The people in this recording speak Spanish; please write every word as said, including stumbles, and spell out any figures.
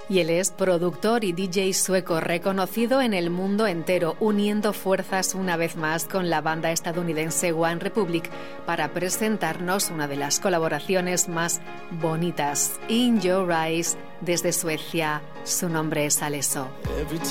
Y él es productor y D J sueco reconocido en el mundo entero, uniendo fuerzas una vez más con la banda estadounidense One Republic para presentarnos una de las colaboraciones más bonitas, In Your Eyes, desde Suecia. Su nombre es Alesso.